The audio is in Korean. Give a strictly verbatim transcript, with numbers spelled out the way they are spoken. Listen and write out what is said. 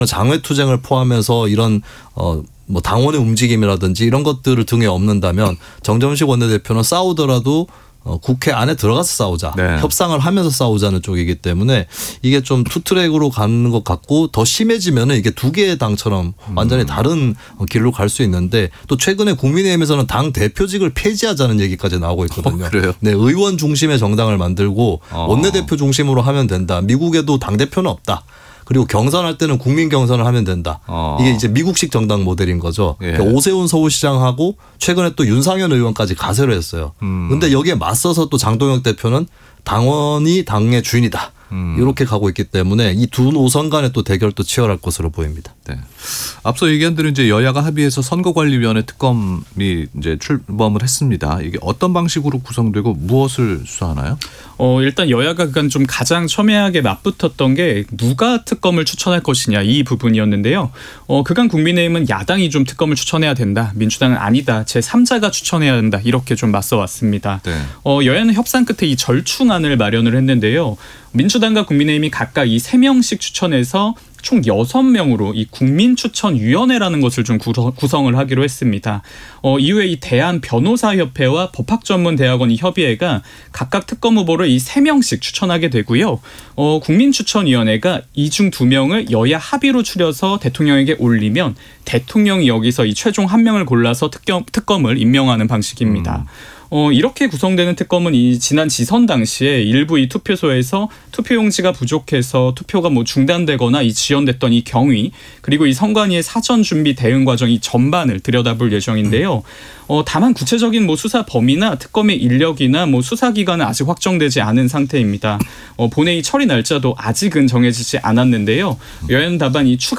장외투쟁을 포함해서 이런 어 뭐 당원의 움직임이라든지 이런 것들을 등에 업는다면 정점식 원내대표는 싸우더라도 어, 국회 안에 들어가서 싸우자. 네. 협상을 하면서 싸우자는 쪽이기 때문에 이게 좀 투트랙으로 가는 것 같고 더 심해지면은 이게 두 개의 당처럼 완전히 다른 길로 갈 수 있는데 또 최근에 국민의힘에서는 당 대표직을 폐지하자는 얘기까지 나오고 있거든요. 어, 그래요? 네, 의원 중심의 정당을 만들고 어. 원내대표 중심으로 하면 된다. 미국에도 당 대표는 없다. 그리고 경선할 때는 국민 경선을 하면 된다. 어. 이게 이제 미국식 정당 모델인 거죠. 예. 그러니까 오세훈 서울시장하고 최근에 또 윤상현 의원까지 가세를 했어요. 그런데 음. 여기에 맞서서 또 장동혁 대표는 당원이 당의 주인이다. 음. 이렇게 가고 있기 때문에 이 두 노선 간의 또 대결도 치열할 것으로 보입니다. 네. 앞서 얘기한 대로 이제 여야가 합의해서 선거관리위원회 특검이 이제 출범을 했습니다. 이게 어떤 방식으로 구성되고 무엇을 수사하나요? 어, 일단 여야가 그간 좀 가장 첨예하게 맞붙었던 게 누가 특검을 추천할 것이냐 이 부분이었는데요. 어, 그간 국민의힘은 야당이 좀 특검을 추천해야 된다. 민주당은 아니다. 제삼자가 추천해야 된다. 이렇게 좀 맞서왔습니다. 네. 어, 여야는 협상 끝에 이 절충안을 마련을 했는데요. 민주당과 국민의힘이 각각 이 세 명씩 추천해서 총 여섯 명으로 이 국민추천위원회라는 것을 좀 구성을 하기로 했습니다. 어, 이후에 이 대한변호사협회와 법학전문대학원 이 협의회가 각각 특검 후보를 이 세 명씩 추천하게 되고요. 어, 국민추천위원회가 이 중 두 명을 여야 합의로 추려서 대통령에게 올리면 대통령이 여기서 이 최종 한 명을 골라서 특검, 특검을 임명하는 방식입니다. 음. 어, 이렇게 구성되는 특검은 이 지난 지선 당시에 일부 이 투표소에서 투표용지가 부족해서 투표가 뭐 중단되거나 이 지연됐던 이 경위 그리고 이 선관위의 사전 준비 대응 과정 이 전반을 들여다볼 예정인데요. 어, 다만 구체적인 뭐 수사 범위나 특검의 인력이나 뭐 수사 기간은 아직 확정되지 않은 상태입니다. 어, 본회의 처리 날짜도 아직은 정해지지 않았는데요. 여야는 다만 이 추가